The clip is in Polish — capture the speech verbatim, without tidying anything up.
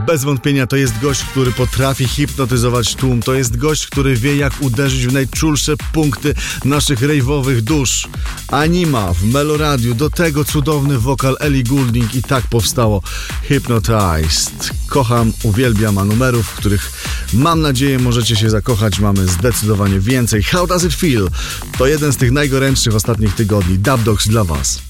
Bez wątpienia to jest gość, który potrafi hipnotyzować tłum. To jest gość, który wie, jak uderzyć w najczulsze punkty naszych rejwowych dusz. Anima w Meloradiu, do tego cudowny wokal Ellie Goulding i tak powstało Hypnotized. Kocham, uwielbiam, a numerów, w których mam nadzieję możecie się zakochać, mamy zdecydowanie więcej. How Does It Feel? To jeden z tych najgorętszych ostatnich tygodni. Dub Dogs dla Was.